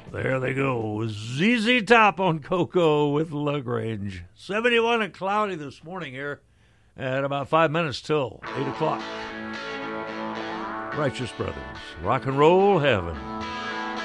There they go. ZZ Top on Coco with LaGrange. 71 and cloudy this morning here at about 5 minutes till 8 o'clock. Righteous Brothers, rock and roll heaven.